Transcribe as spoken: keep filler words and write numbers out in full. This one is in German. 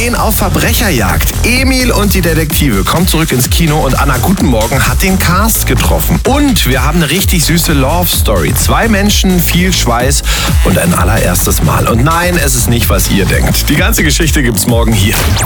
gehen auf Verbrecherjagd. Emil und die Detektive kommen zurück ins Kino und Anna Guten Morgen hat den Cast getroffen. Und wir haben eine richtig süße Love Story. Zwei Menschen, viel Schweiß und ein allererstes Mal. Und nein, es ist nicht, was ihr denkt. Die ganze Geschichte gibt's morgen hier.